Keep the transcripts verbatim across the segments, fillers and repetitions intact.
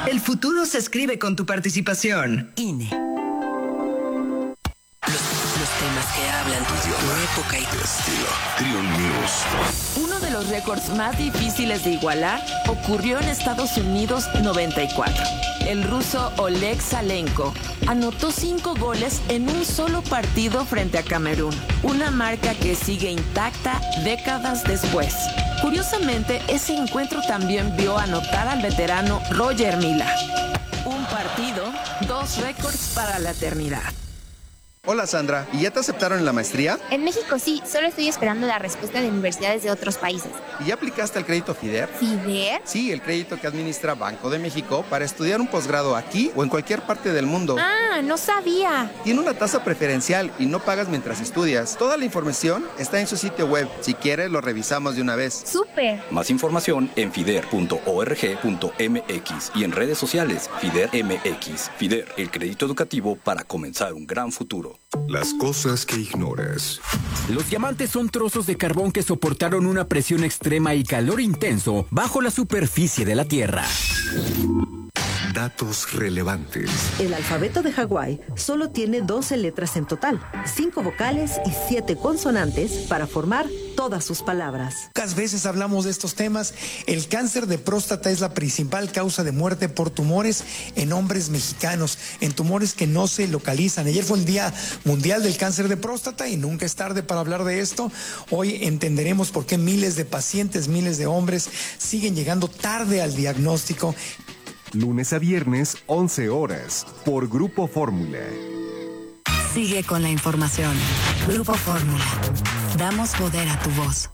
El futuro se escribe con tu participación. I N E. Los temas que hablan tu idioma, tu época y tu estilo. Trion News. Uno de los récords más difíciles de igualar ocurrió en Estados Unidos noventa y cuatro. El ruso Oleg Salenko anotó cinco goles en un solo partido frente a Camerún, una marca que sigue intacta décadas después. Curiosamente, ese encuentro también vio anotar al veterano Roger Mila. Un partido, dos récords para la eternidad. Hola Sandra, ¿y ya te aceptaron en la maestría? En México sí, solo estoy esperando la respuesta de universidades de otros países. ¿Y ya aplicaste el crédito FIDER? ¿FIDER? Sí, el crédito que administra Banco de México para estudiar un posgrado aquí o en cualquier parte del mundo. Ah, no sabía. Tiene una tasa preferencial y no pagas mientras estudias. Toda la información está en su sitio web. Si quieres, lo revisamos de una vez. ¡Súper! Más información en fider punto org punto m x y en redes sociales FIDER M X. FIDER, el crédito educativo para comenzar un gran futuro. Las cosas que ignoras. Los diamantes son trozos de carbón que soportaron una presión extrema y calor intenso bajo la superficie de la Tierra. Datos relevantes. El alfabeto de Hawái solo tiene doce letras en total, cinco vocales y siete consonantes para formar todas sus palabras. Pocas veces hablamos de estos temas. El cáncer de próstata es la principal causa de muerte por tumores en hombres mexicanos, en tumores que no se localizan. Ayer fue el Día Mundial del Cáncer de Próstata y nunca es tarde para hablar de esto. Hoy entenderemos por qué miles de pacientes, miles de hombres siguen llegando tarde al diagnóstico. Lunes a viernes, once horas, por Grupo Fórmula. Sigue con la información. Grupo Fórmula. Damos poder a tu voz.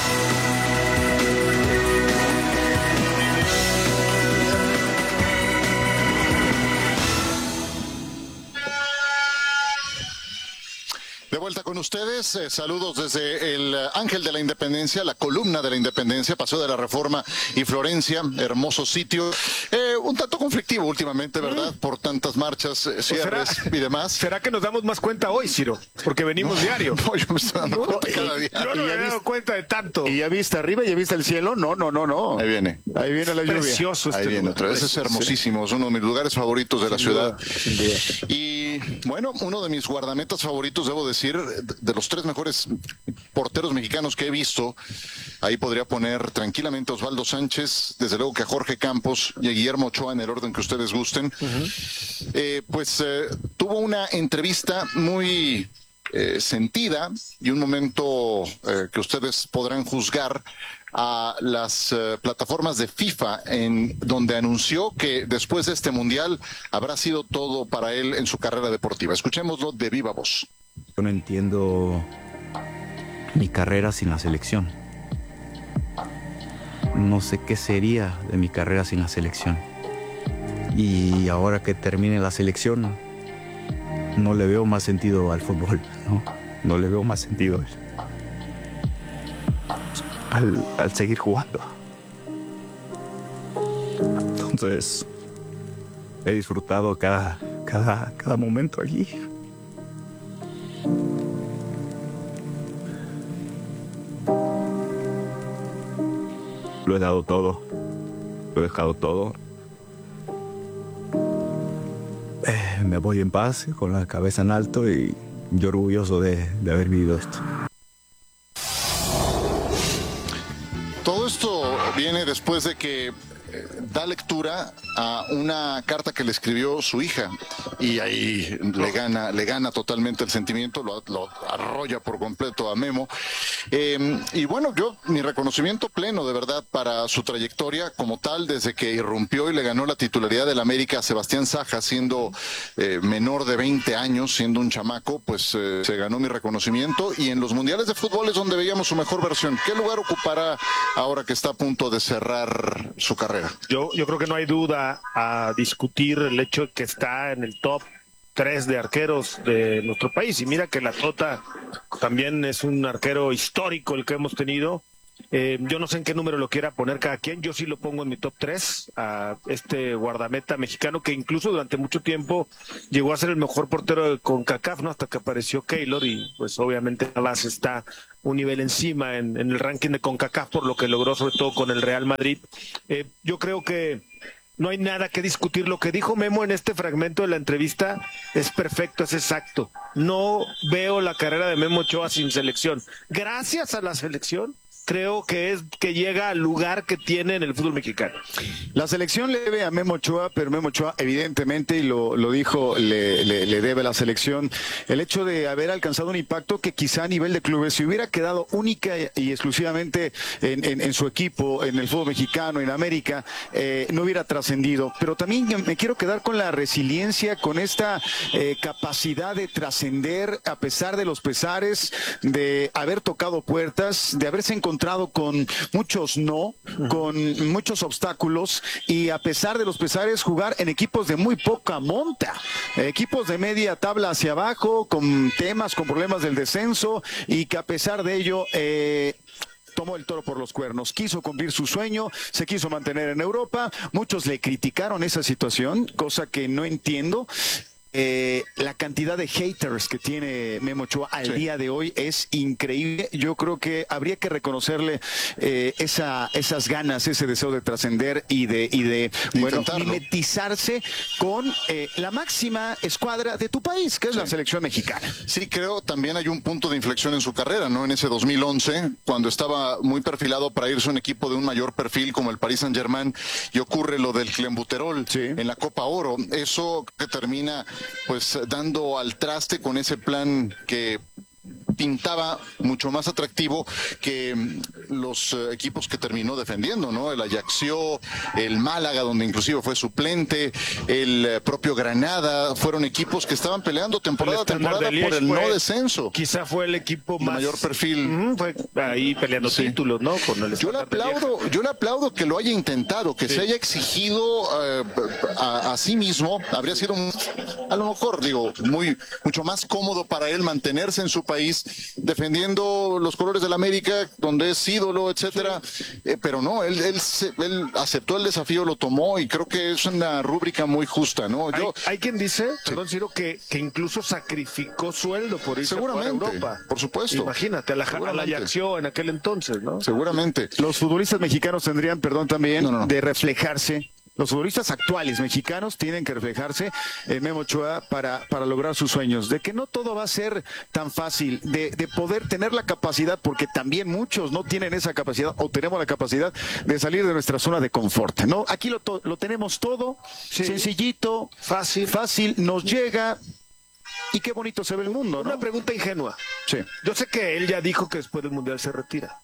De vuelta con ustedes, eh, saludos desde el Ángel de la Independencia, la columna de la Independencia, Paseo de la Reforma y Florencia, hermoso sitio. Eh, un tanto conflictivo últimamente, ¿verdad? Mm. Por tantas marchas, eh, cierres y demás. ¿Será que nos damos más cuenta hoy, Ciro? Porque venimos no, diario. No, yo me estoy dando no, cuenta cada día. Yo no me he dado cuenta de tanto. ¿Y ya viste arriba? ¿Ya viste el cielo? No, no, no, no. Ahí viene. Ahí viene la lluvia. Precioso este Ahí viene lugar. otra vez. Es hermosísimo. Es uno de mis lugares favoritos de la Sin ciudad. duda, sin duda. Y bueno, uno de mis guardametas favoritos, debo decir, de los tres mejores porteros mexicanos que he visto. Ahí podría poner tranquilamente a Osvaldo Sánchez, desde luego que a Jorge Campos y a Guillermo Ochoa, en el orden que ustedes gusten. Uh-huh. eh, pues eh, tuvo una entrevista muy eh, sentida y un momento eh, que ustedes podrán juzgar a las uh, plataformas de FIFA, en donde anunció que después de este mundial habrá sido todo para él en su carrera deportiva. Escuchémoslo de viva voz. Yo no entiendo mi carrera sin la selección. No sé qué sería de mi carrera sin la selección. Y ahora que termine la selección, no le veo más sentido al fútbol, ¿no? No le veo más sentido al, al seguir jugando. Entonces, he disfrutado cada, cada, cada momento allí. Lo he dado todo, lo he dejado todo. Eh, me voy en paz, con la cabeza en alto y yo orgulloso de, de haber vivido esto. Todo esto viene después de que da lectura a una carta que le escribió su hija y ahí le gana le gana totalmente el sentimiento, lo, lo arrolla por completo a Memo. Eh, y bueno, yo mi reconocimiento pleno de verdad para su trayectoria como tal, desde que irrumpió y le ganó la titularidad del América a Sebastián Saja, siendo eh, menor de veinte años, siendo un chamaco, pues eh, se ganó mi reconocimiento, y en los mundiales de fútbol es donde veíamos su mejor versión. ¿Qué lugar ocupará ahora que está a punto de cerrar su carrera? Yo, yo creo que no hay duda a discutir el hecho de que está en el top tres de arqueros de nuestro país. Y mira que la Tota también es un arquero histórico el que hemos tenido. Eh, yo no sé en qué número lo quiera poner cada quien. Yo sí lo pongo en mi top tres a este guardameta mexicano que incluso durante mucho tiempo llegó a ser el mejor portero de CONCACAF, ¿no? Hasta que apareció Keylor y pues obviamente Navas está un nivel encima en, en el ranking de CONCACAF por lo que logró sobre todo con el Real Madrid. Eh, yo creo que no hay nada que discutir. Lo que dijo Memo en este fragmento de la entrevista es perfecto, es exacto. No veo la carrera de Memo Ochoa sin selección. Gracias a la selección, creo que es que llega al lugar que tiene en el fútbol mexicano. La selección le debe a Memo Ochoa, pero Memo Ochoa evidentemente, y lo, lo dijo, le, le, le debe a la selección el hecho de haber alcanzado un impacto que quizá a nivel de clubes, si hubiera quedado única y exclusivamente en, en, en su equipo, en el fútbol mexicano, en América, eh, no hubiera trascendido. Pero también me quiero quedar con la resiliencia, con esta eh, capacidad de trascender a pesar de los pesares, de haber tocado puertas, de haberse encontrado encontrado con muchos no, con muchos obstáculos, y a pesar de los pesares jugar en equipos de muy poca monta, equipos de media tabla hacia abajo, con temas, con problemas del descenso, y que a pesar de ello eh, tomó el toro por los cuernos, quiso cumplir su sueño, se quiso mantener en Europa. Muchos le criticaron esa situación, cosa que no entiendo. Eh, la cantidad de haters que tiene Memo Ochoa al sí. día de hoy es increíble. Yo creo que habría que reconocerle eh, esa, esas ganas, ese deseo de trascender y de, y de bueno, mimetizarse con eh, la máxima escuadra de tu país, que es sí. la selección mexicana. Sí, creo también hay un punto de inflexión en su carrera, ¿no? En ese dos mil once, cuando estaba muy perfilado para irse a un equipo de un mayor perfil como el Paris Saint-Germain, y ocurre lo del Clenbuterol sí. en la Copa Oro. Eso que termina pues dando al traste con ese plan que pintaba mucho más atractivo que los uh, equipos que terminó defendiendo, ¿no? El Ajaccio, el Málaga, donde inclusive fue suplente, el uh, propio Granada, fueron equipos que estaban peleando temporada a temporada por el no descenso. Quizá fue el equipo más mayor perfil. Uh, fue ahí peleando sí. títulos, ¿no? Con el yo le aplaudo, yo le aplaudo que lo haya intentado, que sí. se haya exigido uh, a, a sí mismo. Habría sido un, a lo mejor, digo, muy mucho más cómodo para él mantenerse en su país defendiendo los colores del América, donde es ídolo, etcétera, eh, pero no, él, él, él aceptó el desafío, lo tomó, y creo que es una rúbrica muy justa, ¿no? Yo, hay, hay quien dice, sí. perdón, Ciro, que, que incluso sacrificó sueldo por irse a Europa. Por supuesto. Imagínate, a la, a la Ajaccio en aquel entonces, ¿no? Seguramente. Los futbolistas mexicanos tendrían, perdón, también, no, no, no. de reflejarse. Los futbolistas actuales mexicanos tienen que reflejarse en Memo Ochoa para, para lograr sus sueños, de que no todo va a ser tan fácil, de, de poder tener la capacidad, porque también muchos no tienen esa capacidad, o tenemos la capacidad de salir de nuestra zona de confort, ¿no? Aquí lo, to, lo tenemos todo, sí. sencillito, fácil, fácil, nos llega, y qué bonito se ve el mundo, ¿no? Una pregunta ingenua. Sí. Yo sé que él ya dijo que después del Mundial se retira.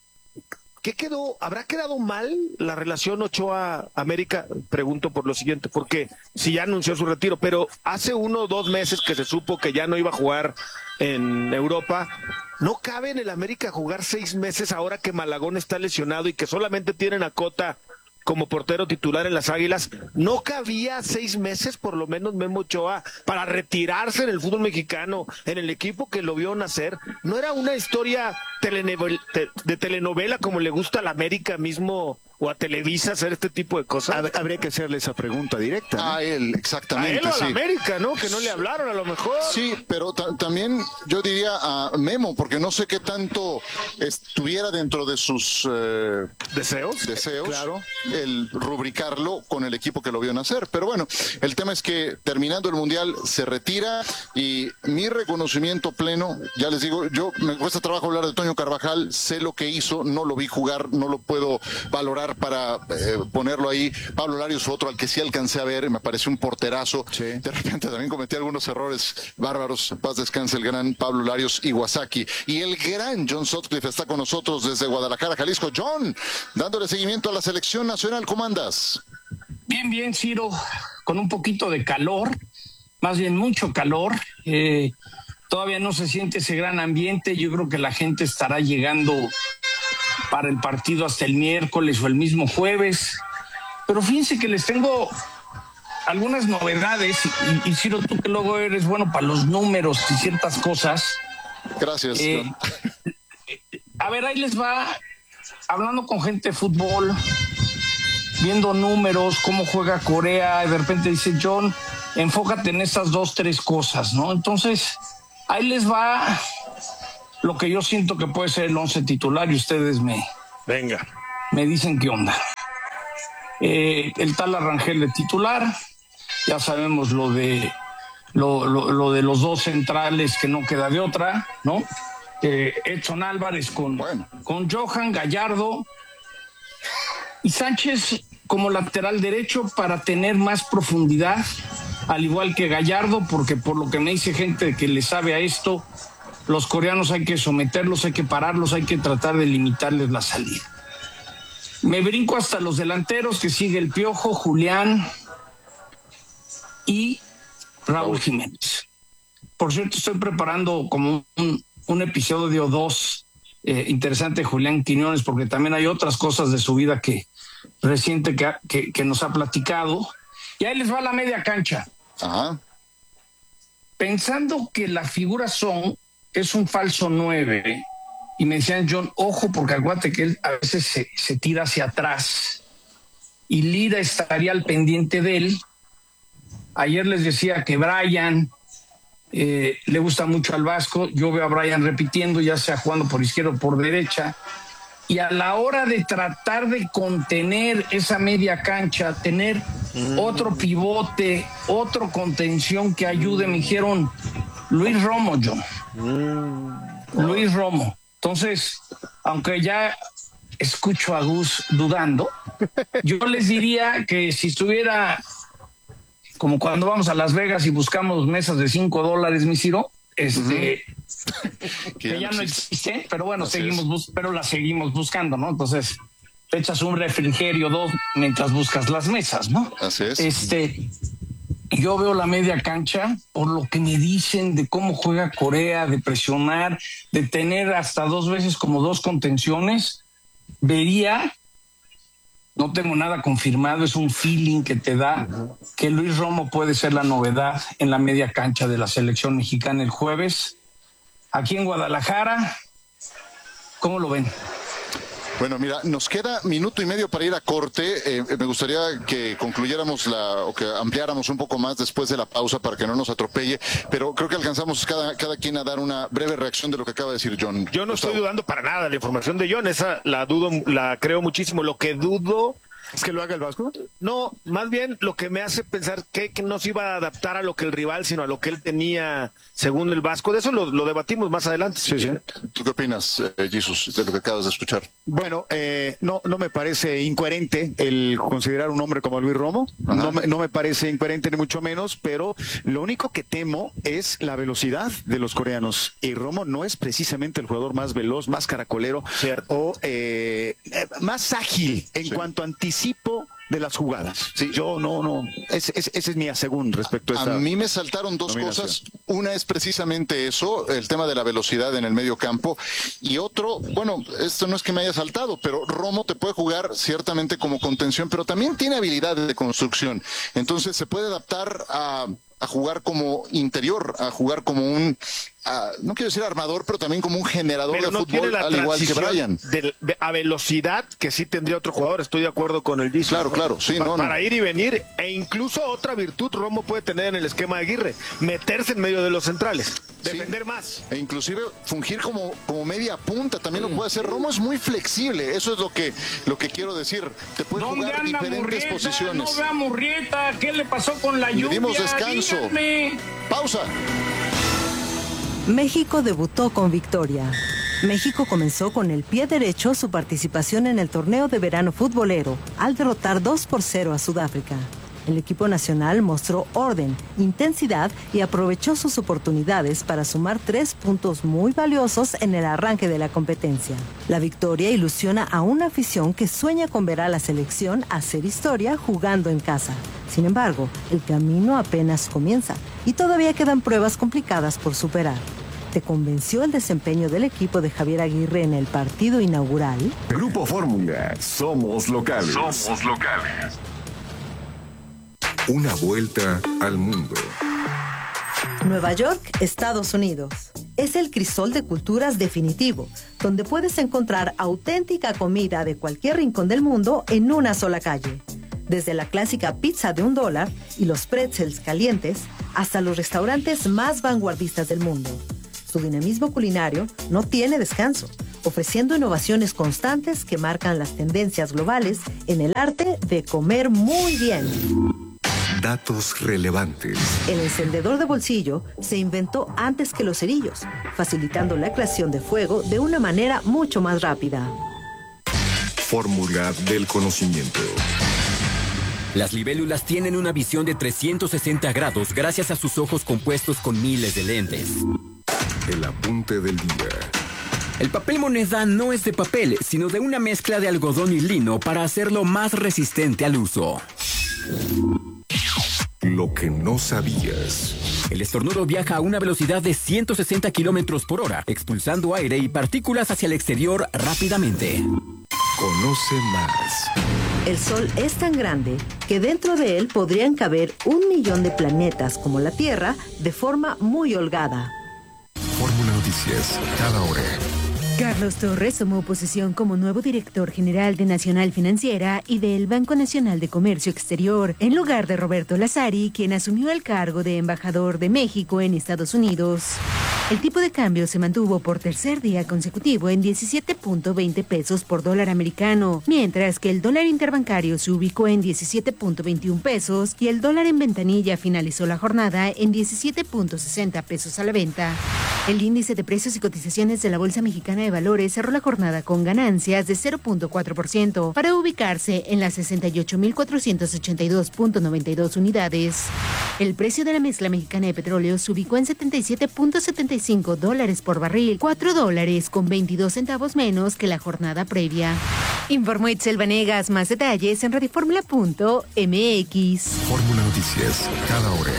¿Qué quedó? ¿Habrá quedado mal la relación Ochoa-América? Pregunto por lo siguiente, porque si ya anunció su retiro, pero hace uno o dos meses que se supo que ya no iba a jugar en Europa, ¿no cabe en el América jugar seis meses ahora que Malagón está lesionado y que solamente tienen a Cota como portero titular en las Águilas? ¿No cabía seis meses por lo menos Memo Ochoa para retirarse en el fútbol mexicano, en el equipo que lo vio nacer? ¿No era una historia telenovela, de telenovela como le gusta a la América mismo o a Televisa hacer este tipo de cosas? Habría que hacerle esa pregunta directa, ¿no? A él, exactamente. A él o a sí. la América, ¿no? Que no le hablaron a lo mejor. Sí, pero también yo diría a Memo, porque no sé qué tanto estuviera dentro de sus eh, deseos, deseos claro. el rubricarlo con el equipo que lo vio nacer. Pero bueno, el tema es que terminando el Mundial se retira, y mi reconocimiento pleno, ya les digo, yo me cuesta trabajo hablar de Toño Carvajal, sé lo que hizo, no lo vi jugar, no lo puedo valorar para eh, ponerlo ahí. Pablo Larios fue otro al que sí alcancé a ver, me pareció un porterazo. Sí. De repente también cometí algunos errores bárbaros. Paz descanse el gran Pablo Larios Iwasaki. Y el gran John Sutcliffe está con nosotros desde Guadalajara, Jalisco. John, dándole seguimiento a la selección nacional, ¿cómo andas? Bien, bien, Ciro, con un poquito de calor, más bien mucho calor. Eh, todavía no se siente ese gran ambiente. Yo creo que la gente estará llegando para el partido hasta el miércoles o el mismo jueves. Pero fíjense que les tengo algunas novedades, y, y Ciro, tú que luego eres bueno para los números y ciertas cosas. Gracias. Eh, a ver, ahí les va, hablando con gente de fútbol, viendo números, cómo juega Corea, y de repente dice, John, enfócate en estas dos, tres cosas, ¿no? Entonces, ahí les va lo que yo siento que puede ser el once titular, y ustedes me, Venga. me dicen qué onda. Eh, el tal Arrangel de titular, ya sabemos lo de lo, lo, lo de los dos centrales que no queda de otra, ¿no? Eh, Edson Álvarez con, bueno. con Johan, Gallardo y Sánchez como lateral derecho para tener más profundidad, al igual que Gallardo, porque por lo que me dice gente que le sabe a esto, los coreanos hay que someterlos, hay que pararlos, hay que tratar de limitarles la salida. Me brinco hasta los delanteros, que sigue el Piojo, Julián y Raúl Jiménez. Por cierto, estoy preparando como un, un episodio dos eh, interesante de Julián Quiñones, porque también hay otras cosas de su vida que reciente que, que, que nos ha platicado. Y ahí les va la media cancha. Ajá. Pensando que la figura Son es un falso nueve, y me decían, John, ojo, porque acuérdate que él a veces se, se tira hacia atrás y Lira estaría al pendiente de él. Ayer les decía que Brian eh, le gusta mucho al Vasco. Yo veo a Brian repitiendo, ya sea jugando por izquierda o por derecha. Y a la hora de tratar de contener esa media cancha, tener mm. otro pivote, otro contención que ayude, me dijeron Luis Romo, John. Mm. Luis Romo. Entonces, aunque ya escucho a Gus dudando, yo les diría que si estuviera como cuando vamos a Las Vegas y buscamos mesas de cinco dólares, mi Ciro, este, uh-huh. que, que ya no existe, pero bueno, Así seguimos, bus- pero las seguimos buscando, ¿no? Entonces, te echas un refrigerio, dos, mientras buscas las mesas, ¿no? Así es. Este, yo veo la media cancha, por lo que me dicen de cómo juega Corea, de presionar, de tener hasta dos veces como dos contenciones, vería, no tengo nada confirmado, es un feeling que te da, uh-huh. que Luis Romo puede ser la novedad en la media cancha de la selección mexicana el jueves. Aquí en Guadalajara, ¿cómo lo ven? Bueno, mira, nos queda minuto y medio para ir a corte. Eh, me gustaría que concluyéramos la, o que ampliáramos un poco más después de la pausa para que no nos atropelle, pero creo que alcanzamos cada, cada quien a dar una breve reacción de lo que acaba de decir John. Yo no Gustavo. estoy dudando para nada de la información de John, esa la dudo, la creo muchísimo. Lo que dudo ¿es que lo haga el Vasco? No, más bien lo que me hace pensar que, que no se iba a adaptar a lo que el rival, sino a lo que él tenía según el Vasco. De eso lo, lo debatimos más adelante. Sí, sí. ¿Tú qué opinas, eh, Jesús, de lo que acabas de escuchar? Bueno, eh, no, no me parece incoherente el considerar un hombre como Luis Romo. No me, no me parece incoherente ni mucho menos, pero lo único que temo es la velocidad de los coreanos. Y Romo no es precisamente el jugador más veloz, más caracolero Cierto. o eh, más ágil en sí. cuanto a anticipación de las jugadas. Sí. Yo no, no, ese, ese, ese es mi asegún respecto a esta A mí me saltaron dos nominación. cosas. Una es precisamente eso, el tema de la velocidad en el medio campo. Y otro, bueno, esto no es que me haya saltado, pero Romo te puede jugar ciertamente como contención, pero también tiene habilidad de construcción. Entonces se puede adaptar a, a jugar como interior, a jugar como un... A, no quiero decir armador, pero también como un generador pero de no fútbol, al igual que Brian. De, de, a velocidad que sí tendría otro jugador, estoy de acuerdo con el disco. Claro, claro, sí, pa, no, Para no. ir y venir, e incluso otra virtud Romo puede tener en el esquema de Aguirre, meterse en medio de los centrales, defender sí. más. E inclusive fungir como, como media punta, también sí. lo puede hacer. Romo es muy flexible, eso es lo que, lo que quiero decir. Te puede jugar diferentes Murrieta? posiciones. No vea Murrieta, ¿qué le pasó con la lluvia? Le dimos descanso. Díganme. Pausa. México debutó con victoria. México comenzó con el pie derecho su participación en el torneo de verano futbolero al derrotar dos por cero a Sudáfrica. El equipo nacional mostró orden, intensidad y aprovechó sus oportunidades para sumar tres puntos muy valiosos en el arranque de la competencia. La victoria ilusiona a una afición que sueña con ver a la selección hacer historia jugando en casa. Sin embargo, el camino apenas comienza y todavía quedan pruebas complicadas por superar. ¿Te convenció el desempeño del equipo de Javier Aguirre en el partido inaugural? Grupo Fórmula, somos locales. Somos locales. Una vuelta al mundo. Nueva York, Estados Unidos. Es el crisol de culturas definitivo, donde puedes encontrar auténtica comida de cualquier rincón del mundo en una sola calle. Desde la clásica pizza de un dólar y los pretzels calientes, hasta los restaurantes más vanguardistas del mundo. Su dinamismo culinario no tiene descanso. ofreciendo innovaciones constantes que marcan las tendencias globales en el arte de comer muy bien. Datos relevantes. El encendedor de bolsillo se inventó antes que los cerillos, facilitando la creación de fuego de una manera mucho más rápida. Fórmula del conocimiento. Las libélulas tienen una visión de trescientos sesenta grados gracias a sus ojos compuestos con miles de lentes. El apunte del día. El papel moneda no es de papel, sino de una mezcla de algodón y lino para hacerlo más resistente al uso. Lo que no sabías. El estornudo viaja a una velocidad de ciento sesenta kilómetros por hora, expulsando aire y partículas hacia el exterior rápidamente. Conoce más. El Sol es tan grande que dentro de él podrían caber un millón de planetas como la Tierra de forma muy holgada. Fórmula Noticias, cada hora. Carlos Torres tomó posesión como nuevo director general de Nacional Financiera y del Banco Nacional de Comercio Exterior, en lugar de Roberto Lazari, quien asumió el cargo de embajador de México en Estados Unidos. El tipo de cambio se mantuvo por tercer día consecutivo en diecisiete punto veinte pesos por dólar americano, mientras que el dólar interbancario se ubicó en diecisiete punto veintiún pesos y el dólar en ventanilla finalizó la jornada en diecisiete punto sesenta pesos a la venta. El índice de precios y cotizaciones de la Bolsa Mexicana de Valores cerró la jornada con ganancias de cero punto cuatro por ciento para ubicarse en las sesenta y ocho mil cuatrocientos ochenta y dos punto noventa y dos unidades. El precio de la mezcla mexicana de petróleo se ubicó en setenta y siete punto setenta y cinco dólares por barril, cuatro dólares con veintidós centavos menos que la jornada previa. Informó Itzel Vanegas. Más detalles en radioformula punto m x. Fórmula Noticias, cada hora.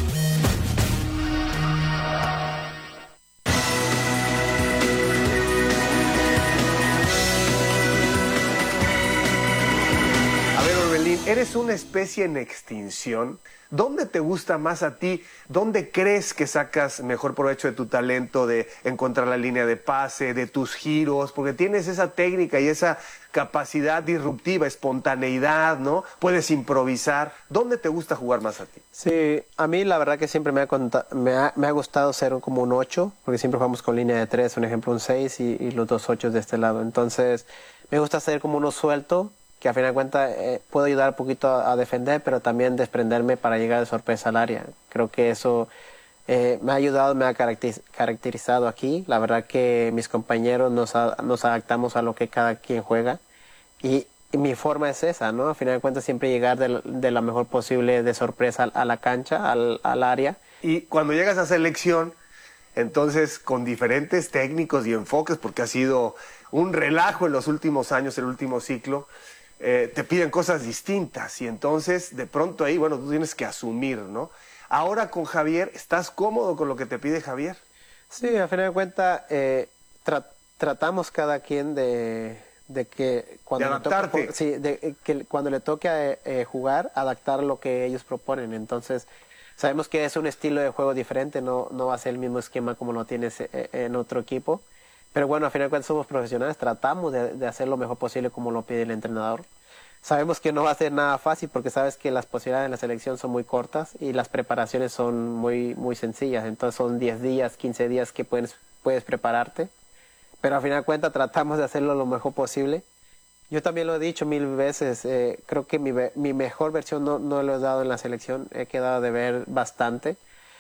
¿Eres una especie en extinción? ¿Dónde te gusta más a ti? ¿Dónde crees que sacas mejor provecho de tu talento, de encontrar la línea de pase, de tus giros? Porque tienes esa técnica y esa capacidad disruptiva, espontaneidad, ¿no? Puedes improvisar. ¿Dónde te gusta jugar más a ti? Sí, a mí la verdad que siempre me ha, me ha, me ha gustado ser como un ocho, porque siempre jugamos con línea de tres, un ejemplo un seis y, y los dos ochos de este lado. Entonces, me gusta ser como uno suelto, que a fin de cuentas eh, puedo ayudar un poquito a, a defender, pero también desprenderme para llegar de sorpresa al área. Creo que eso eh, me ha ayudado, me ha caracteriz caracterizado aquí. La verdad que mis compañeros nos, a, nos adaptamos a lo que cada quien juega y, y mi forma es esa, ¿no? A fin de cuentas siempre llegar de, de la mejor posible de sorpresa a, a la cancha, al, al área. Y cuando llegas a selección, entonces con diferentes técnicos y enfoques, porque ha sido un relajo en los últimos años, el último ciclo, Eh, te piden cosas distintas y entonces de pronto ahí, bueno, tú tienes que asumir, ¿no? Ahora con Javier, ¿estás cómodo con lo que te pide Javier? Sí, a fin de cuentas eh, tra tratamos cada quien de, de que cuando de adaptarte. Le toque, sí, de que cuando le toque eh, jugar, adaptar lo que ellos proponen. Entonces, sabemos que es un estilo de juego diferente, no, no va a ser el mismo esquema como lo tienes eh, en otro equipo. Pero bueno, al final de cuentas somos profesionales, tratamos de, de hacer lo mejor posible como lo pide el entrenador. Sabemos que no va a ser nada fácil porque sabes que las posibilidades en la selección son muy cortas y las preparaciones son muy, muy sencillas. Entonces son diez días, quince días que puedes, puedes prepararte. Pero al final de cuentas tratamos de hacerlo lo mejor posible. Yo también lo he dicho mil veces, eh, creo que mi, mi mejor versión no, no lo he dado en la selección, he quedado de ver bastante.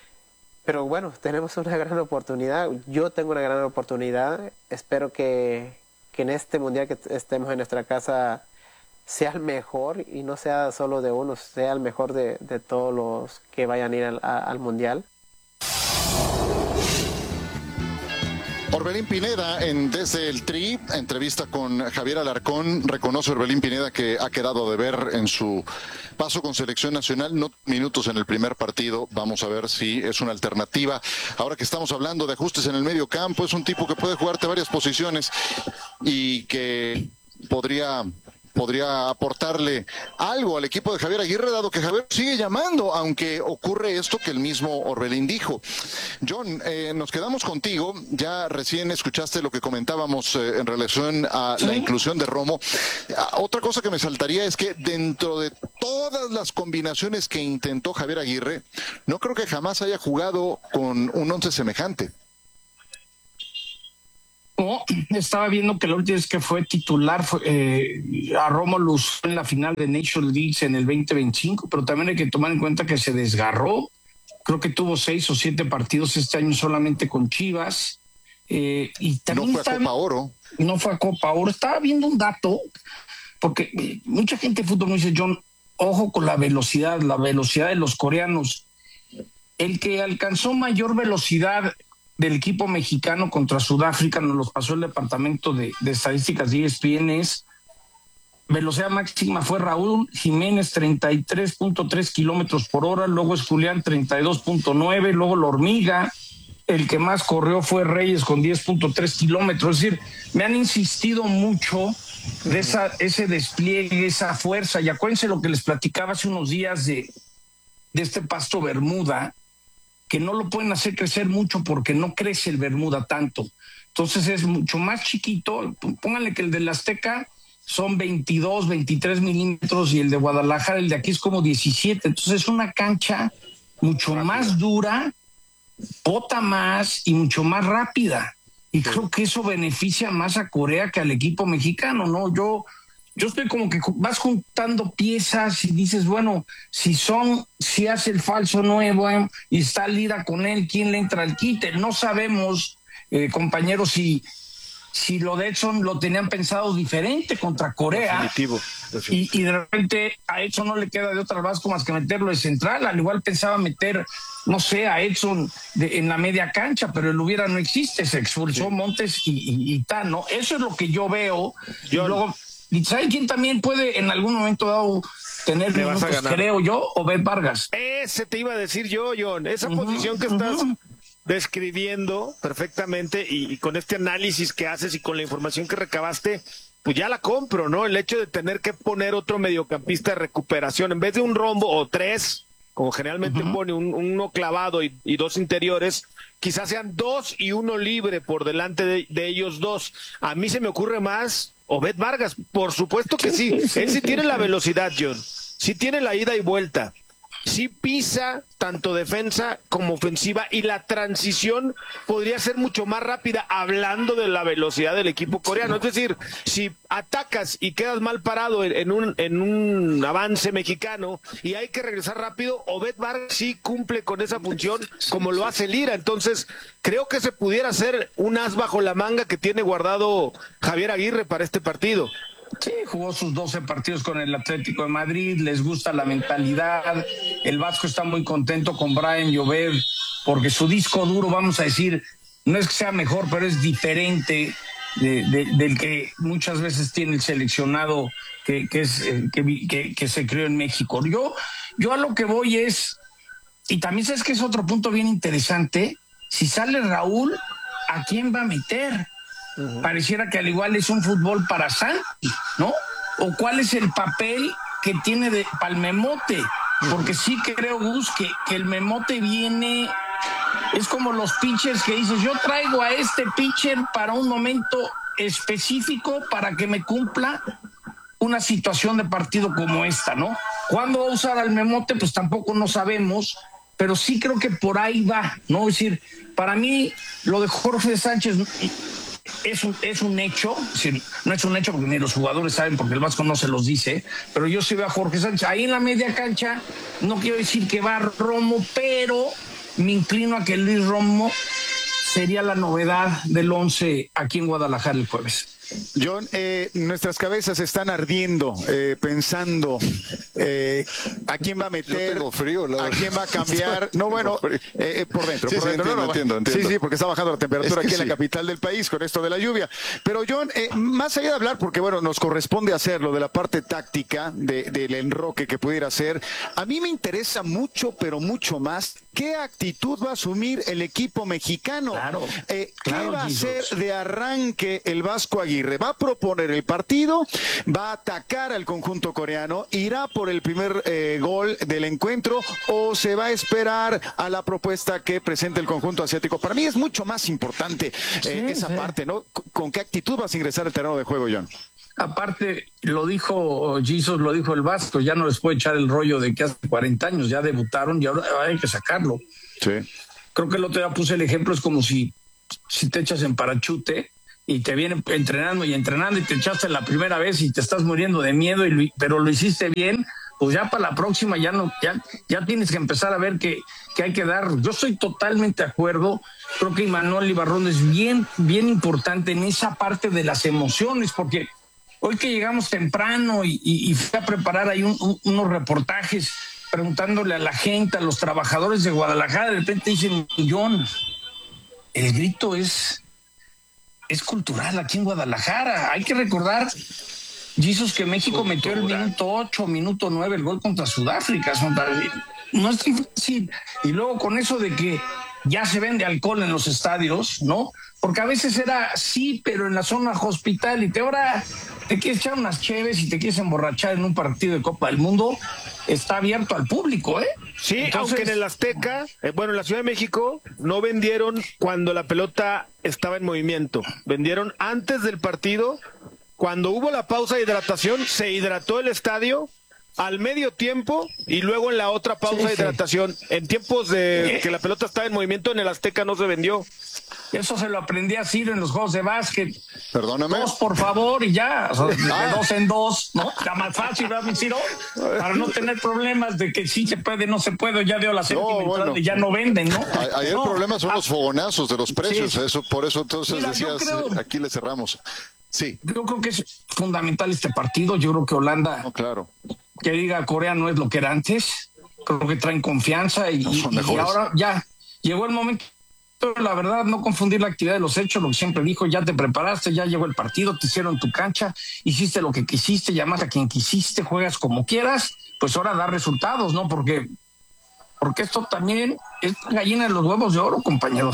Pero bueno, tenemos una gran oportunidad, yo tengo una gran oportunidad, espero que, que en este mundial que estemos en nuestra casa sea el mejor y no sea solo de uno, sea el mejor de, de todos los que vayan a ir al, a, al mundial. Orbelín Pineda, en Desde el Tri, entrevista con Javier Alarcón, reconoce Orbelín Pineda que ha quedado de ver en su paso con selección nacional, no minutos en el primer partido, vamos a ver si es una alternativa. Ahora que estamos hablando de ajustes en el medio campo, es un tipo que puede jugarte varias posiciones y que podría... podría aportarle algo al equipo de Javier Aguirre, dado que Javier sigue llamando, aunque ocurre esto que el mismo Orbelín dijo. John, eh, nos quedamos contigo, ya recién escuchaste lo que comentábamos eh, en relación a la inclusión de Romo. Otra cosa que me saltaría es que dentro de todas las combinaciones que intentó Javier Aguirre, no creo que jamás haya jugado con un once semejante. No, estaba viendo que la última vez que fue titular fue, eh, a Rómulo en la final de Nations League en el veinte veinticinco, pero también hay que tomar en cuenta que se desgarró. Creo que tuvo seis o siete partidos este año solamente con Chivas. Eh, y también no fue a Copa Oro. No fue a Copa Oro. Estaba viendo un dato, porque eh, mucha gente de fútbol me dice, John, ojo con la velocidad, la velocidad de los coreanos. El que alcanzó mayor velocidad del equipo mexicano contra Sudáfrica, nos los pasó el departamento de, de estadísticas de E S P N, es velocidad máxima fue Raúl Jiménez, treinta y tres punto tres kilómetros por hora, luego es Julián, treinta y dos punto nueve, luego la Hormiga, el que más corrió fue Reyes con diez punto tres kilómetros. Es decir, me han insistido mucho de esa, ese despliegue, esa fuerza, y acuérdense lo que les platicaba hace unos días de, de este pasto Bermuda, que no lo pueden hacer crecer mucho porque no crece el Bermuda tanto. Entonces es mucho más chiquito. Pónganle que el del Azteca son veintidós, veintitrés milímetros y el de Guadalajara, el de aquí es como diecisiete. Entonces es una cancha mucho rápida, más dura, bota más y mucho más rápida. Y creo que eso beneficia más a Corea que al equipo mexicano, ¿no? Yo... Yo estoy como que vas juntando piezas y dices, bueno, si son, si hace el falso nuevo eh, y está Lira con él, ¿quién le entra al quite? No sabemos, eh, compañeros, si, si lo de Edson lo tenían pensado diferente contra Corea. Definitivo, definitivo. Y, y de repente a Edson no le queda de otra Vasco más que meterlo de central. Al igual pensaba meter, no sé, a Edson de, en la media cancha, pero el hubiera no existe, se expulsó sí. Montes y, y, y tal, ¿no? Eso es lo que yo veo. Yo, y luego... ¿Y sabe quién también puede en algún momento dado tener minutos, creo yo? Obed Vargas. Ese te iba a decir yo, John. Esa uh-huh, posición que uh-huh. estás describiendo perfectamente y, y con este análisis que haces y con la información que recabaste, pues ya la compro, ¿no? El hecho de tener que poner otro mediocampista de recuperación en vez de un rombo o tres, como generalmente uh-huh. pone un, uno clavado y, y dos interiores, quizás sean dos y uno libre por delante de, de ellos dos. A mí se me ocurre más Obed Vargas, por supuesto que sí. Él sí tiene la velocidad, John. Sí tiene la ida y vuelta. Sí pisa tanto defensa como ofensiva y la transición podría ser mucho más rápida hablando de la velocidad del equipo coreano. Es decir, si atacas y quedas mal parado en un, en un avance mexicano y hay que regresar rápido, Obed Vargas sí cumple con esa función como lo hace Lira. Entonces, creo que se pudiera hacer un as bajo la manga que tiene guardado Javier Aguirre para este partido. Sí, jugó sus doce partidos con el Atlético de Madrid, les gusta la mentalidad, el Vasco está muy contento con Brian y Obed, porque su disco duro, vamos a decir, no es que sea mejor, pero es diferente de, de, del que muchas veces tiene el seleccionado que, que, es, eh, que, que, que se creó en México. Yo, yo a lo que voy es, y también sabes que es otro punto bien interesante, si sale Raúl, ¿a quién va a meter? Uh-huh. Pareciera que al igual es un fútbol para Santi, ¿no? ¿O cuál es el papel que tiene de para el Memote? Porque sí creo, Gus, que, que el Memote viene, es como los pitchers que dices, yo traigo a este pitcher para un momento específico para que me cumpla una situación de partido como esta, ¿no? ¿Cuándo va a usar al Memote? Pues tampoco no sabemos, pero sí creo que por ahí va, ¿no? Es decir, para mí lo de Jorge Sánchez es un, es un hecho, es decir, no es un hecho porque ni los jugadores saben, porque el Vasco no se los dice, pero yo sí veo a Jorge Sánchez ahí en la media cancha. No quiero decir que va Romo, pero me inclino a que Luis Romo sería la novedad del once aquí en Guadalajara el jueves. John, eh, nuestras cabezas están ardiendo, eh, pensando eh, a quién va a meter, Yo tengo frío, la a quién va a cambiar. No, bueno, eh, eh, por dentro, sí, por sí, dentro. Entiendo, no, no, entiendo, entiendo. Sí, sí, porque está bajando la temperatura es aquí sí. en la capital del país con esto de la lluvia. Pero John, eh, más allá de hablar, porque bueno, nos corresponde hacerlo de la parte táctica, de, del enroque que pudiera hacer, a mí me interesa mucho, pero mucho más, ¿qué actitud va a asumir el equipo mexicano? Claro, eh, claro, ¿Qué va Jesus. a hacer de arranque el Vasco Aguirre? ¿Va a proponer el partido? ¿Va a atacar al conjunto coreano? ¿Irá por el primer eh, gol del encuentro? ¿O se va a esperar a la propuesta que presente el conjunto asiático? Para mí es mucho más importante eh, sí, esa sí. parte, ¿no? ¿Con qué actitud vas a ingresar al terreno de juego, John? Aparte, lo dijo Jesus, lo dijo el Vasco, ya no les puede echar el rollo de que hace cuarenta años ya debutaron y ahora hay que sacarlo. Sí. Creo que el otro día puse el ejemplo, es como si, si te echas en parachute, y te viene entrenando y entrenando y te echaste la primera vez y te estás muriendo de miedo, y lo, pero lo hiciste bien, pues ya para la próxima ya no, ya, ya tienes que empezar a ver que, que hay que dar. Yo estoy totalmente de acuerdo, creo que Imanol Ibarrón es bien, bien importante en esa parte de las emociones, porque hoy que llegamos temprano y, y, y fui a preparar ahí un, un, unos reportajes preguntándole a la gente, a los trabajadores de Guadalajara, de repente dicen, John, el grito es... es cultural aquí en Guadalajara. Hay que recordar, Jesus, que México cultural. Metió el minuto ocho, minuto nueve el gol contra Sudáfrica. No es difícil. Y luego con eso de que ya se vende alcohol en los estadios, ¿no? Porque a veces era sí, pero en la zona hospitality. Ahora te quieres echar unas cheves y te quieres emborrachar en un partido de Copa del Mundo, está abierto al público, ¿eh? Sí, Entonces, aunque en el Azteca, eh, bueno, en la Ciudad de México no vendieron cuando la pelota estaba en movimiento. Vendieron antes del partido, cuando hubo la pausa de hidratación, se hidrató el estadio al medio tiempo y luego en la otra pausa sí, de hidratación. Sí. En tiempos de que la pelota estaba en movimiento, en el Azteca no se vendió. Eso se lo aprendí a Ciro en los juegos de básquet. Perdóname. Dos, por favor, y ya. O sea, ah. De dos en dos, ¿no? Está más fácil, ¿verdad, Ciro? Para no tener problemas de que sí se puede, no se puede. Ya dio la séptima no, bueno. y ya no venden, ¿no? Ahí el no. problema son los fogonazos de los precios. Sí. Eso, por eso entonces Mira, decías, creo, aquí le cerramos. Sí. Yo creo que es fundamental este partido. Yo creo que Holanda, no, claro. que diga Corea no es lo que era antes. Creo que traen confianza y, no y, y ahora ya llegó el momento. La verdad, no confundir la actividad de los hechos, lo que siempre dijo, ya te preparaste, ya llegó el partido, te hicieron tu cancha, hiciste lo que quisiste, llamaste a quien quisiste, juegas como quieras, pues ahora da resultados, ¿no? Porque, porque esto también es gallina de los huevos de oro, compañero.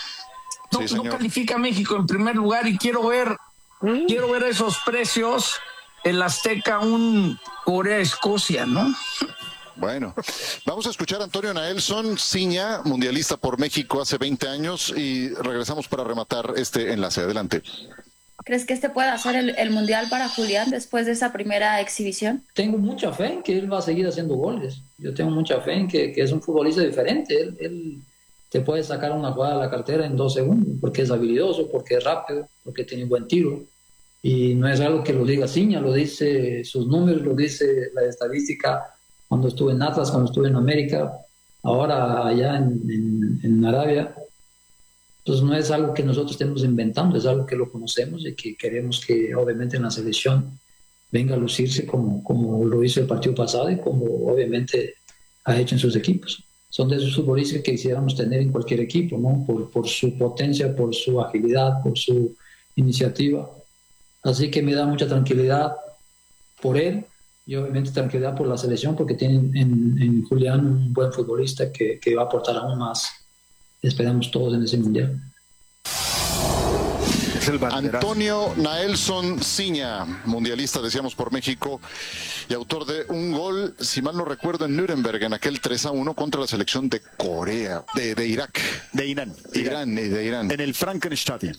No, sí, no califica a México en primer lugar y quiero ver, ¿Mm? quiero ver esos precios, el Azteca, un Corea-Escocia, ¿no? Bueno, vamos a escuchar a Antonio Naelson Ciña, mundialista por México hace veinte años, y regresamos para rematar este enlace. Adelante. ¿Crees que este pueda ser el, el mundial para Julián después de esa primera exhibición? Tengo mucha fe en que él va a seguir haciendo goles. Yo tengo mucha fe en que, que es un futbolista diferente. Él, él te puede sacar una jugada de la cartera en dos segundos, porque es habilidoso, porque es rápido, porque tiene buen tiro. Y no es algo que lo diga Ciña, lo dice sus números, lo dice la estadística. Cuando estuve en Atlas, cuando estuve en América, ahora allá en, en, en Arabia. Entonces no es algo que nosotros estemos inventando, es algo que lo conocemos y que queremos que obviamente en la selección venga a lucirse como, como lo hizo el partido pasado y como obviamente ha hecho en sus equipos. Son de esos futbolistas que quisiéramos tener en cualquier equipo, ¿no? Por, por su potencia, por su agilidad, por su iniciativa. Así que me da mucha tranquilidad por él. Y obviamente tranquilidad por la selección, porque tienen en, en Julián un buen futbolista que, que va a aportar aún más. Esperamos todos en ese mundial. Es el Antonio Naelson Ciña, mundialista, decíamos, por México, y autor de un gol, si mal no recuerdo, en Nuremberg, en aquel tres a uno contra la selección de Corea, de, de Irak. De Irán. Irán, Irán, de Irán. En el Frankenstadion.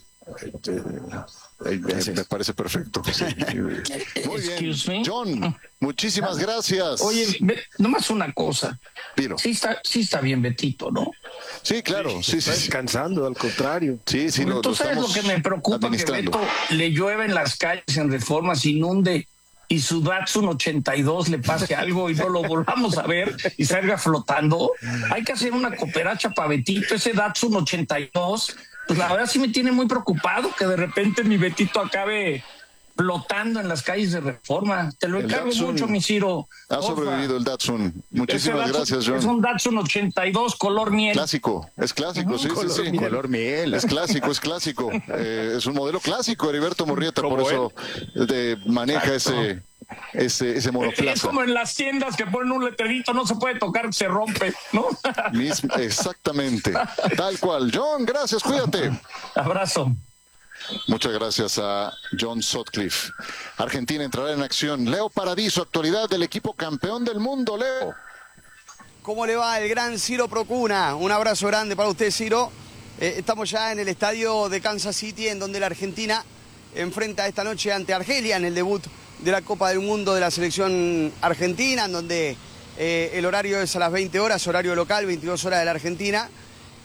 Me parece perfecto. Sí. Muy bien. John, muchísimas gracias. Oye, nomás una cosa. Dilo. Sí está, sí está bien Betito, ¿no? Sí, claro. Sí, sí, está sí. descansando, al contrario. Sí, sí. Lo, ¿Tú lo sabes lo que me preocupa? Que Beto le llueve en las calles en Reforma, se inunde y su Datsun ochenta y dos le pase algo y no lo volvamos a ver y salga flotando. Hay que hacer una cooperacha para Betito, ese Datsun ochenta y dos. Pues la verdad sí me tiene muy preocupado que de repente mi Betito acabe flotando en las calles de Reforma. Te lo encargo mucho, mi Ciro. Ha porfa. sobrevivido el Datsun. Muchísimas Datsun, gracias, John. Es un Datsun ochenta y dos color miel. Clásico, es clásico, uh-huh. sí, color sí, sí. Miel. Color miel. Es clásico, es clásico. Eh, es un modelo clásico, Heriberto Murrieta, por eso de, maneja Exacto. ese... ese, ese monoplaza. Es como en las tiendas que ponen un letrerito, no se puede tocar, se rompe, ¿no? Mismo, exactamente, tal cual. John, gracias, cuídate. Abrazo. Muchas gracias a John Sutcliffe. Argentina entrará en acción. Leo Paradiso, actualidad del equipo campeón del mundo. Leo. ¿Cómo le va el gran Ciro Procuna? Un abrazo grande para usted, Ciro. Eh, estamos ya en el estadio de Kansas City, en donde la Argentina enfrenta esta noche ante Argelia en el debut de la Copa del Mundo de la selección argentina, en donde eh, el horario es a las veinte horas, horario local, veintidós horas de la Argentina,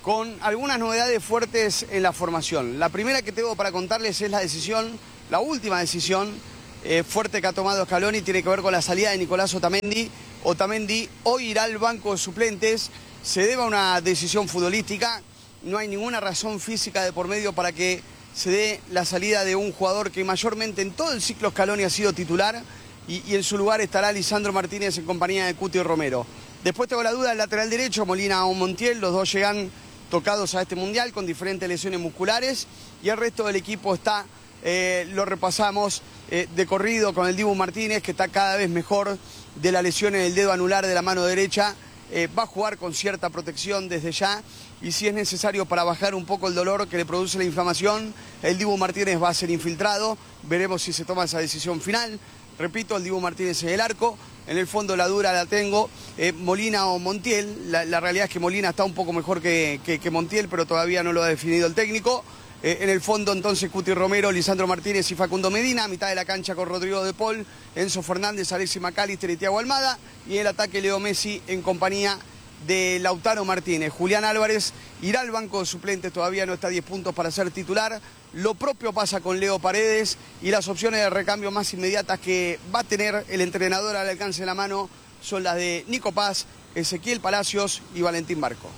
con algunas novedades fuertes en la formación. La primera que tengo para contarles es la decisión, la última decisión eh, fuerte que ha tomado Scaloni, tiene que ver con la salida de Nicolás Otamendi. Otamendi hoy irá al banco de suplentes, se debe a una decisión futbolística, no hay ninguna razón física de por medio para que se dé la salida de un jugador que mayormente en todo el ciclo Scaloni ha sido titular y, y en su lugar estará Lisandro Martínez en compañía de Cuti Romero. Después tengo la duda del lateral derecho, Molina o Montiel, los dos llegan tocados a este mundial con diferentes lesiones musculares y el resto del equipo está, eh, lo repasamos eh, de corrido con el Dibu Martínez, que está cada vez mejor de la lesión en el dedo anular de la mano derecha, eh, va a jugar con cierta protección desde ya y si es necesario para bajar un poco el dolor que le produce la inflamación, el Dibu Martínez va a ser infiltrado, veremos si se toma esa decisión final. Repito, el Dibu Martínez en el arco, en el fondo la dura la tengo, eh, Molina o Montiel, la, la realidad es que Molina está un poco mejor que, que, que Montiel, pero todavía no lo ha definido el técnico. Eh, en el fondo entonces Cuti Romero, Lisandro Martínez y Facundo Medina, a mitad de la cancha con Rodrigo de Paul, Enzo Fernández, Alexis McAllister y Thiago Almada, y en el ataque Leo Messi en compañía de Lautaro Martínez. Julián Álvarez irá al banco de suplentes, todavía no está a diez puntos para ser titular. Lo propio pasa con Leo Paredes y las opciones de recambio más inmediatas que va a tener el entrenador al alcance de la mano son las de Nico Paz, Ezequiel Palacios y Valentín Barco.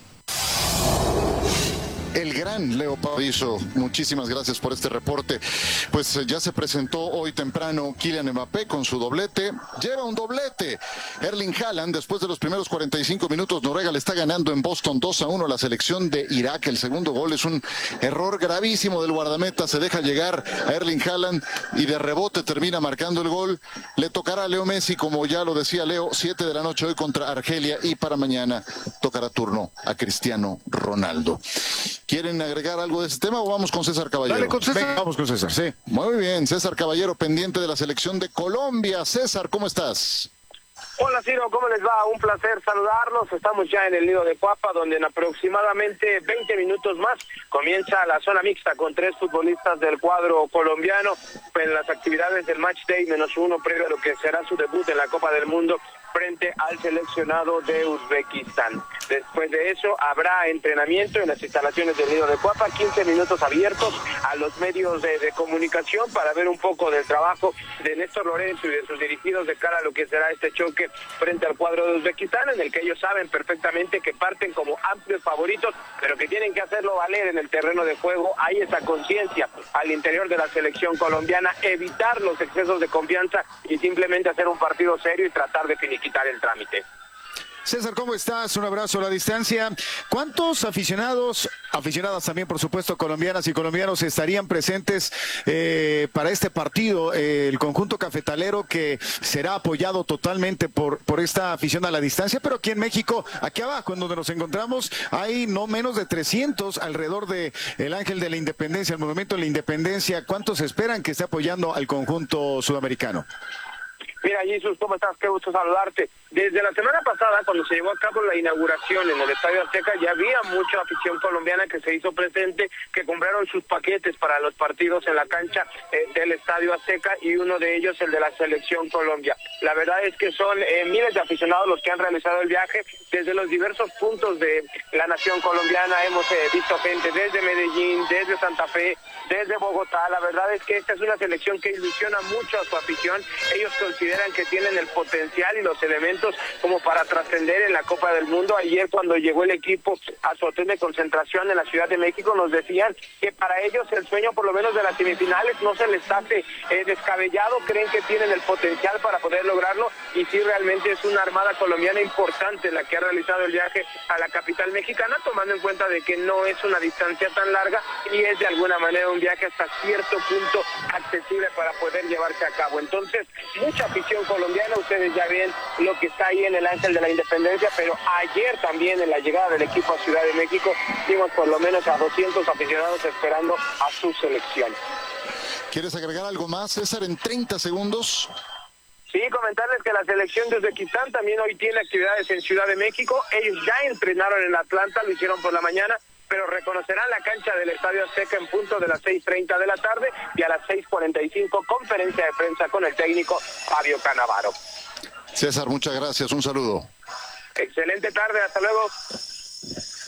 El gran Leo Paradiso, muchísimas gracias por este reporte. Pues ya se presentó hoy temprano Kylian Mbappé con su doblete. Lleva un doblete. Erling Haaland, después de los primeros cuarenta y cinco minutos, Noruega le está ganando en Boston dos a uno a la selección de Irak. El segundo gol es un error gravísimo del guardameta. Se deja llegar a Erling Haaland y de rebote termina marcando el gol. Le tocará a Leo Messi, como ya lo decía Leo, siete de la noche hoy contra Argelia y para mañana tocará turno a Cristiano Ronaldo. ¿Quieren agregar algo de ese tema o vamos con César Caballero? Dale con César. Venga, vamos con César, sí. Muy bien, César Caballero, pendiente de la selección de Colombia. César, ¿cómo estás? Hola Ciro, ¿cómo les va? Un placer saludarlos. Estamos ya en el nido de Cuapa, donde en aproximadamente veinte minutos más comienza la zona mixta con tres futbolistas del cuadro colombiano en las actividades del Match Day menos uno previo a lo que será su debut en la Copa del Mundo frente al seleccionado de Uzbekistán. Después de eso habrá entrenamiento en las instalaciones del nido de Cuapa, quince minutos abiertos a los medios de, de comunicación para ver un poco del trabajo de Néstor Lorenzo y de sus dirigidos de cara a lo que será este choque frente al cuadro de Uzbekistán, en el que ellos saben perfectamente que parten como amplios favoritos, pero que tienen que hacerlo valer en el terreno de juego. Hay esa conciencia al interior de la selección colombiana, evitar los excesos de confianza y simplemente hacer un partido serio y tratar de finiquitar el trámite. César, ¿cómo estás? Un abrazo a la distancia. ¿Cuántos aficionados, aficionadas también, por supuesto, colombianas y colombianos estarían presentes eh, para este partido? Eh, el conjunto cafetalero que será apoyado totalmente por, por esta afición a la distancia, pero aquí en México, aquí abajo, en donde nos encontramos, hay no menos de trescientos alrededor de el Ángel de la Independencia, el Monumento de la Independencia. ¿Cuántos esperan que esté apoyando al conjunto sudamericano? Mira, Jesús, ¿cómo estás? Qué gusto saludarte. Desde la semana pasada, cuando se llevó a cabo la inauguración en el Estadio Azteca, ya había mucha afición colombiana que se hizo presente, que compraron sus paquetes para los partidos en la cancha eh, del Estadio Azteca, y uno de ellos el de la Selección Colombia. La verdad es que son eh, miles de aficionados los que han realizado el viaje desde los diversos puntos de la nación colombiana. Hemos eh, visto gente desde Medellín, desde Santa Fe, desde Bogotá. La verdad es que esta es una selección que ilusiona mucho a su afición. Ellos consideran que tienen el potencial y los elementos como para trascender en la Copa del Mundo. Ayer, cuando llegó el equipo a su hotel de concentración en la Ciudad de México, nos decían que para ellos el sueño, por lo menos de las semifinales, no se les hace eh, descabellado. Creen que tienen el potencial para poder lograrlo, y sí, realmente es una armada colombiana importante la que ha realizado el viaje a la capital mexicana, tomando en cuenta de que no es una distancia tan larga y es de alguna manera un viaje hasta cierto punto accesible para poder llevarse a cabo. Entonces, mucha afición colombiana. Ustedes ya ven lo que está ahí en el Ángel de la Independencia, pero ayer también, en la llegada del equipo a Ciudad de México, vimos por lo menos a doscientos aficionados esperando a su selección. ¿Quieres agregar algo más, César, en treinta segundos? Sí, comentarles que la selección de Uzbekistán también hoy tiene actividades en Ciudad de México. Ellos ya entrenaron en Atlanta, lo hicieron por la mañana, pero reconocerán la cancha del Estadio Azteca en punto de las seis treinta de la tarde, y a las seis cuarenta y cinco conferencia de prensa con el técnico Fabio Cannavaro. César, muchas gracias, un saludo. Excelente tarde, hasta luego.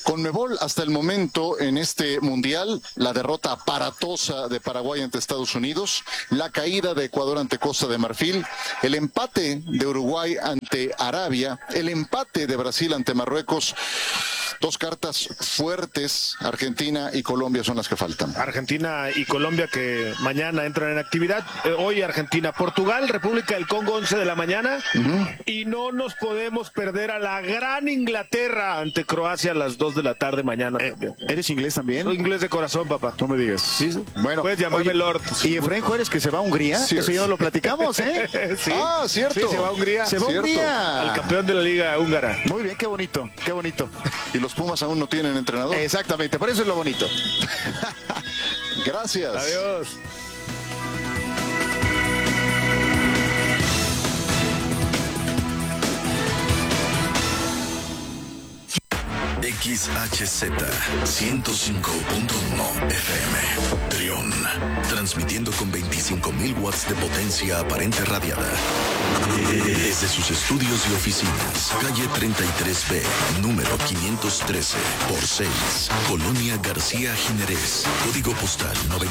Conmebol hasta el momento en este mundial, la derrota aparatosa de Paraguay ante Estados Unidos, la caída de Ecuador ante Costa de Marfil, el empate de Uruguay ante Arabia, el empate de Brasil ante Marruecos. Dos cartas fuertes, Argentina y Colombia son las que faltan. Argentina y Colombia que mañana entran en actividad. Eh, hoy Argentina, Portugal, República del Congo, once de la mañana. Uh-huh. Y no nos podemos perder a la gran Inglaterra ante Croacia a las dos de la tarde mañana. Eh, ¿Eres inglés también? Soy inglés de corazón, papá. No me digas. Sí, sí. Bueno, puedes llamarme oye, Lord. Y Efraín Juárez que se va a Hungría. Sí, Eso ya no lo platicamos, ¿eh? Sí. Ah, cierto. Sí, se va a Hungría. Se va a Hungría. Al campeón de la Liga húngara. Muy bien, qué bonito, qué bonito. Y los Pumas aún no tienen entrenador. Exactamente, por eso es lo bonito. Gracias. Adiós. X H Z ciento cinco punto uno F M Trión, transmitiendo con veinticinco mil watts de potencia aparente radiada desde sus estudios y oficinas, calle treinta y tres B, número quinientos trece por seis, Colonia García Jiménez, código postal noventa.